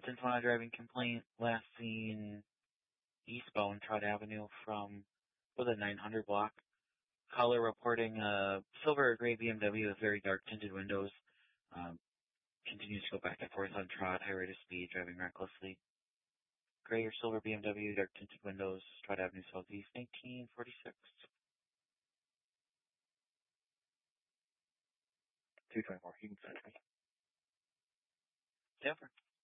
10-20 driving complaint, last seen eastbound Trout Avenue from the 900 block. Caller reporting a silver or gray BMW with very dark tinted windows. Continues to go back and forth on Trout, high rate of speed, driving recklessly. Gray or silver BMW, dark tinted windows, Trout Avenue Southeast, 1946. 224, you can send me. Denver.